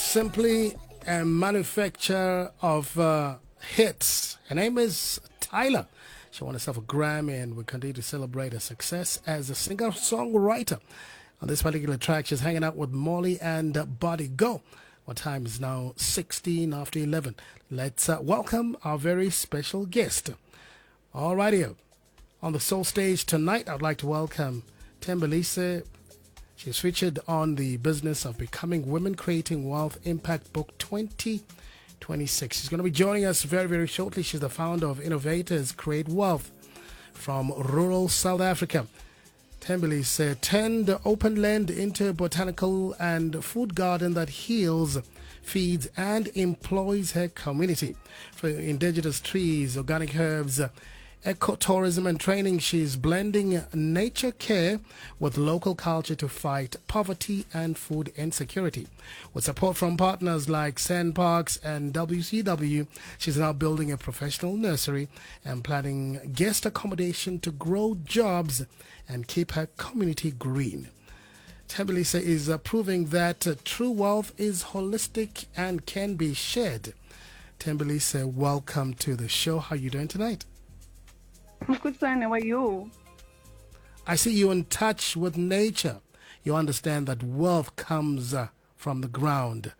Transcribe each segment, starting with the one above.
simply a manufacturer of hits. Her name is Tyla. She won herself a Grammy and will continue to celebrate her success as a singer-songwriter. On this particular track, she's hanging out with Molly and Body Go. Our time is now 16 after 11. Let's welcome our very special guest. All righty. On the Soul Stage tonight, I'd like to welcome Thembelihle. She's featured on the Business of Becoming Women Creating Wealth Impact Book 2026. She's going to be joining us very, very shortly. She's the founder of Innovators Create Wealth from rural South Africa. Thembelihle turned open land into a botanical and food garden that heals, feeds, and employs her community. For indigenous trees, organic herbs, ecotourism and training, she's blending nature care with local culture to fight poverty and food insecurity. With support from partners like Sandparks and WCW, she's now building a professional nursery and planning guest accommodation to grow jobs and keep her community green. Thembelihle is proving that true wealth is holistic and can be shared. Thembelihle, welcome to the show. How are you doing tonight? I'm good, son. How are you? I see you in touch with nature. You understand that wealth comes from the ground.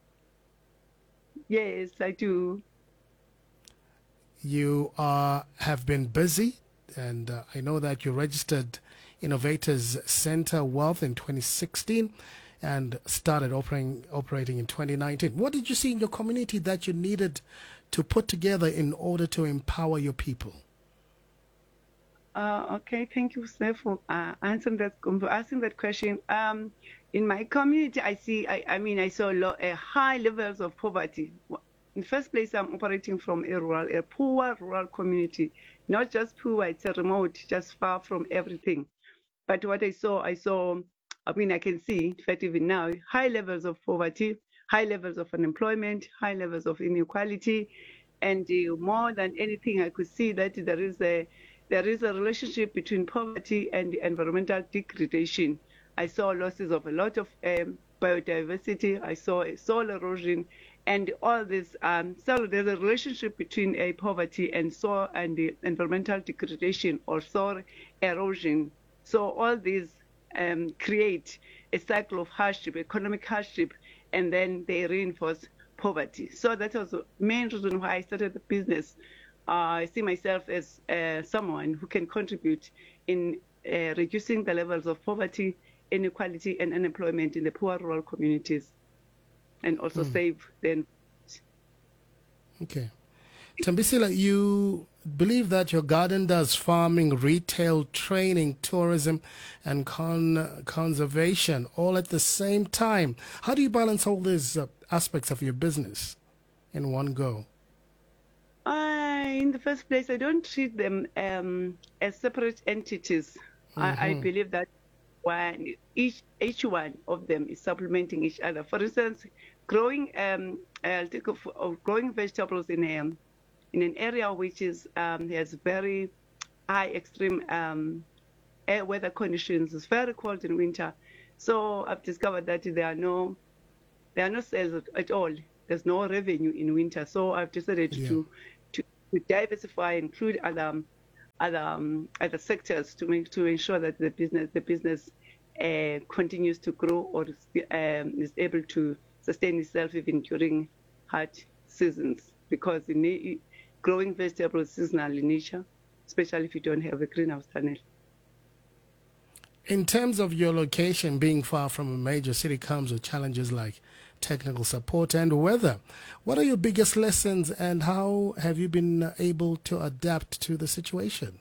Yes, I do. You have been busy, and I know that you registered Innovators Center Wealth in 2016 and started operating in 2019. What did you see in your community that you needed to put together in order to empower your people? Okay, thank you, sir, for asking that question. In my community, I saw high levels of poverty. In the first place, I'm operating from a poor rural community, not just poor, it's a remote, just far from everything. But what I can see, in fact, even now, high levels of poverty, high levels of unemployment, high levels of inequality, and more than anything, I could see that there is a relationship between poverty and environmental degradation. I saw losses of a lot of biodiversity. I saw soil erosion, and all this. So there's a relationship between poverty and soil and the environmental degradation or soil erosion. So all these create a cycle of hardship, economic hardship, and then they reinforce poverty. So that was the main reason why I started the business. I see myself as someone who can contribute in reducing the levels of poverty, inequality, and unemployment in the poor rural communities, and also save them. Okay. Thembelihle, you believe that your garden does farming, retail, training, tourism, and conservation all at the same time. How do you balance all these aspects of your business in one go? In the first place, I don't treat them as separate entities. I believe that each one of them is supplementing each other. For instance, growing growing vegetables in an area which has very high extreme air weather conditions. It's very cold in winter, so I've discovered that there are no sales at all. There's no revenue in winter, so I've decided to diversify, include other sectors to ensure that the business continues to grow or is able to sustain itself even during hard seasons. Because growing vegetables is seasonal in nature, especially if you don't have a greenhouse tunnel. In terms of your location being far from a major city comes with challenges like technical support and weather. What are your biggest lessons and how have you been able to adapt to the situation?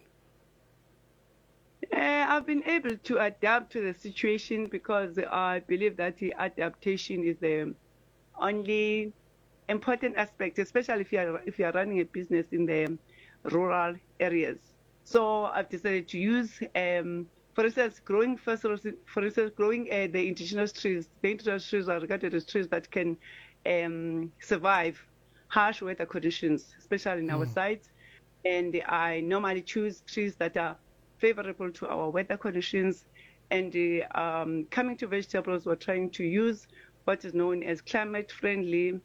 I've been able to adapt to the situation because I believe that the adaptation is the only important aspect, especially if you are running a business in the rural areas. So I've decided to use, for instance, growing the indigenous trees. The indigenous trees are regarded as trees that can survive harsh weather conditions, especially in our sites. And I normally choose trees that are favorable to our weather conditions. And coming to vegetables, we're trying to use what is known as climate-friendly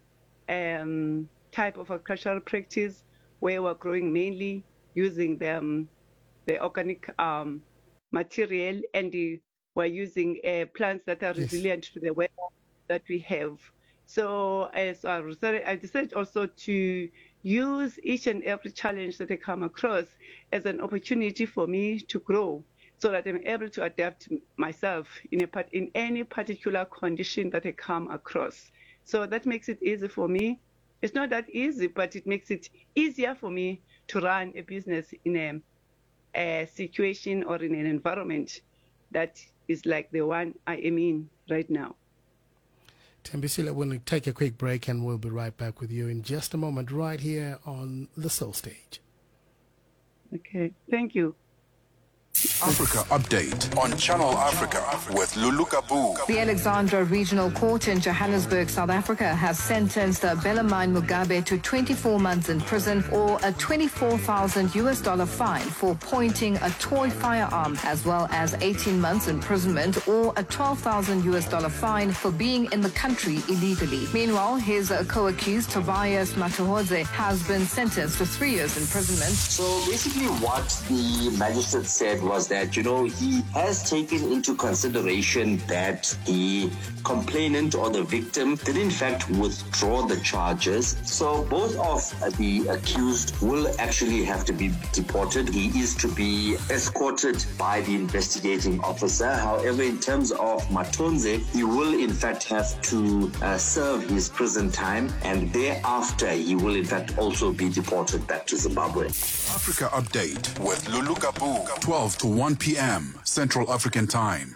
type of agricultural practice, where we're growing mainly using the organic material, and we're using plants that are resilient to the weather that we have. So as I decided also to use each and every challenge that I come across as an opportunity for me to grow, so that I'm able to adapt myself in any particular condition that I come across. So that makes it easy for me. It's not that easy, but it makes it easier for me to run a business in a situation or in an environment that is like the one I am in right now. Thembisile, we'll take a quick break and we'll be right back with you in just a moment right here on the Soul Stage. Okay, thank you. Africa Update on Channel Africa with Lulu Kabu. The Alexandra Regional Court in Johannesburg, South Africa, has sentenced Bellarmine Mugabe to 24 months in prison or a $24,000 fine for pointing a toy firearm, as well as 18 months imprisonment or a $12,000 fine for being in the country illegally. Meanwhile, his co-accused Tobias Matuhodze has been sentenced to 3 years imprisonment. So basically what the magistrate said was that, he has taken into consideration that the complainant or the victim did in fact withdraw the charges. So both of the accused will actually have to be deported. He is to be escorted by the investigating officer. However, in terms of Matonze, he will in fact have to serve his prison time, and thereafter he will in fact also be deported back to Zimbabwe. Africa Update with Lulu Kabu, 12 to 1 p.m. Central African Time.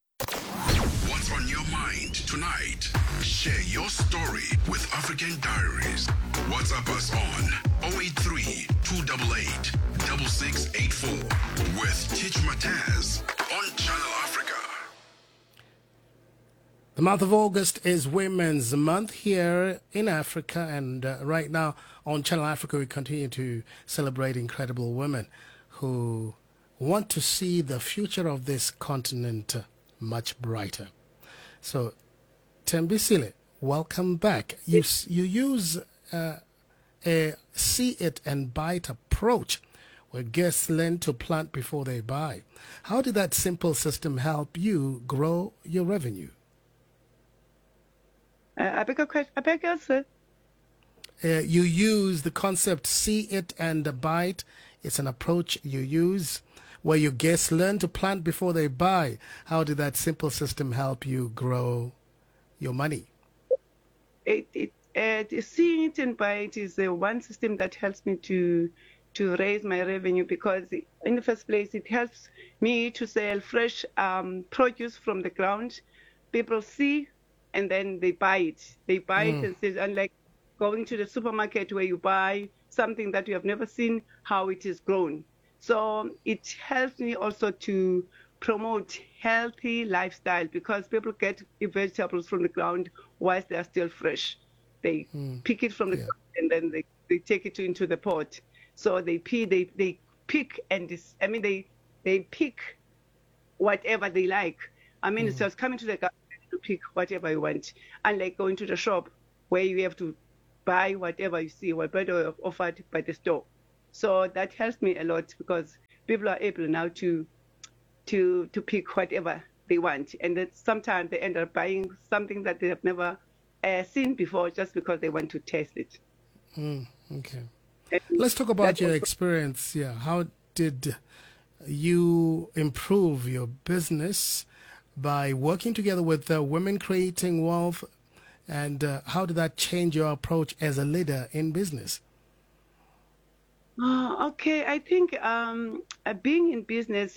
What's on your mind tonight? Share your story with African Diaries. WhatsApp us on 083 288 6684 with Teach Mataz on Channel Africa. The month of August is Women's Month here in Africa, and right now on Channel Africa we continue to celebrate incredible women who want to see the future of this continent much brighter. So, Thembisile, welcome back. You use a see it and buy it approach where guests learn to plant before they buy. How did that simple system help you grow your revenue? I beg your sir. You use the concept see it and buy it. It's an approach you use where your guests learn to plant before they buy. How did that simple system help you grow your money? Seeing it and buy it is the one system that helps me to raise my revenue, because in the first place it helps me to sell fresh produce from the ground. People see and then they buy it. They buy it and say, unlike going to the supermarket where you buy something that you have never seen how it is grown. So it helps me also to promote healthy lifestyle, because people get vegetables from the ground whilst they are still fresh. They pick it from the ground and then they take it into the pot. So they pick and they pick whatever they like. It's just coming to the garden to pick whatever you want, unlike going to the shop where you have to buy whatever you see, whatever offered by the store. So that helps me a lot, because people are able now to pick whatever they want, and that sometimes they end up buying something that they have never seen before just because they want to taste it. Okay. Let's talk about your experience. Yeah, how did you improve your business by working together with Women Creating Wealth, and how did that change your approach as a leader in business? Okay, I think being in business,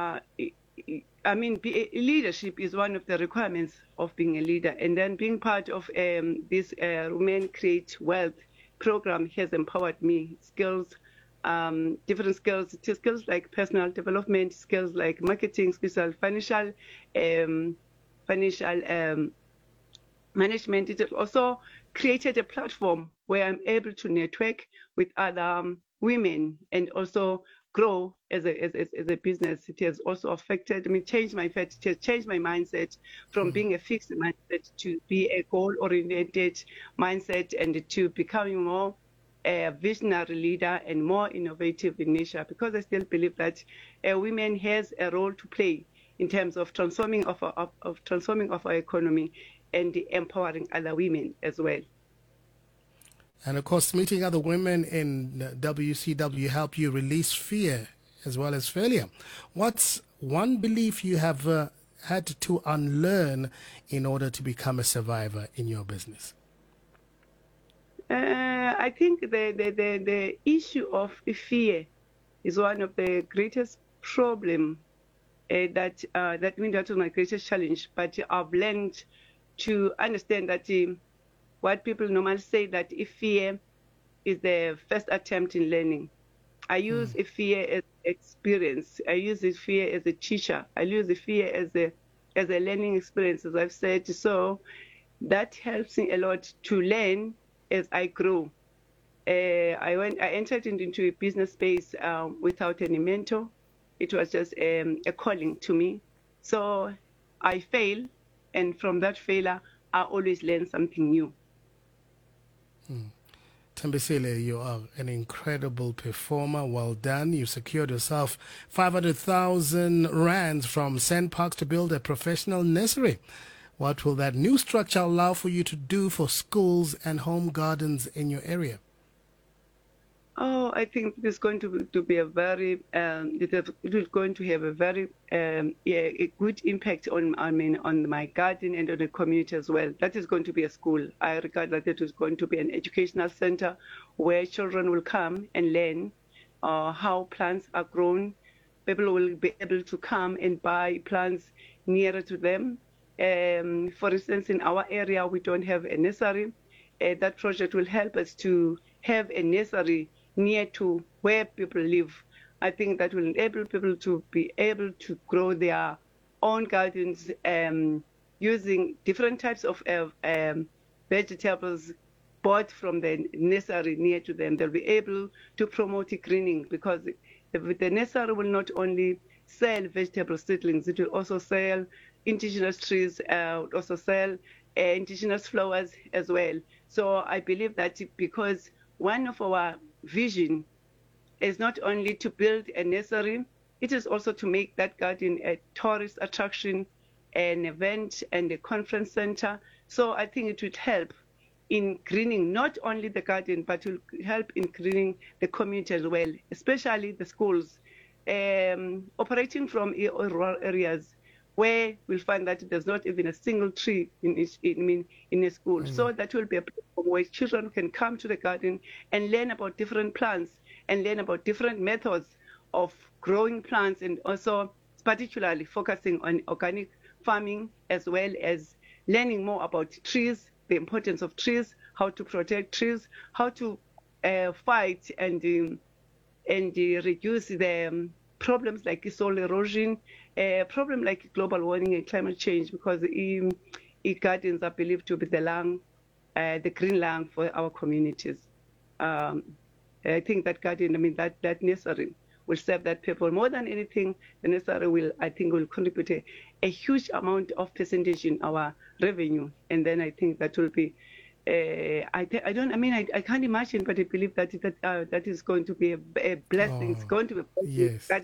leadership is one of the requirements of being a leader, and then being part of this Women Create Wealth program has empowered me. Different skills like personal development, skills like marketing, skills like financial management. It also created a platform where I'm able to network with other women and also grow as a business. It has also affected me, changed my mindset from being a fixed mindset to be a goal-oriented mindset, and to becoming more a visionary leader and more innovative in nature, because I still believe that women has a role to play in terms of transforming of our economy and empowering other women as well. And of course, meeting other women in WCW help you release fear as well as failure. What's one belief you have had to unlearn in order to become a survivor in your business? I think the issue of fear is one of the greatest problem that was my greatest challenge. But I've learned to understand that what people normally say, that fear is the first attempt in learning. I use fear as experience. I use fear as a teacher. I use fear as a learning experience, as I've said. So that helps me a lot to learn as I grow. I entered into a business space without any mentor. It was just a calling to me. So I fail, and from that failure, I always learn something new. Thembisile, you are an incredible performer. Well done. You secured yourself 500,000 rands from SANParks to build a professional nursery. What will that new structure allow for you to do for schools and home gardens in your area? Oh, I think it's going to be a very, it is going to have a very a good impact on my garden and on the community as well. That is going to be a school. I regard that it is going to be an educational center where children will come and learn how plants are grown. People will be able to come and buy plants nearer to them. For instance, in our area, we don't have a nursery. That project will help us to have a nursery near to where people live. I think that will enable people to be able to grow their own gardens using different types of vegetables bought from the nursery near to them. They'll be able to promote greening, because the nursery will not only sell vegetable seedlings, it will also sell indigenous trees, also sell indigenous flowers as well. So I believe that because one of our vision is not only to build a nursery, it is also to make that garden a tourist attraction, an event and a conference center. So I think it would help in greening not only the garden, but will help in greening the community as well, especially the schools. Operating from rural areas where we'll find that there's not even a single tree in a school. So that will be a platform where children can come to the garden and learn about different plants and learn about different methods of growing plants, and also particularly focusing on organic farming, as well as learning more about trees, the importance of trees, how to protect trees, how to fight and reduce the problems like soil erosion, problem like global warming and climate change, because gardens are believed to be the lung, the green lung for our communities. I think that garden, that nursery will serve that people more than anything. The nursery will contribute a huge amount of percentage in our revenue, and then I think that will be. I can't imagine, but I believe that is going to be a blessing. It's going to be yes. That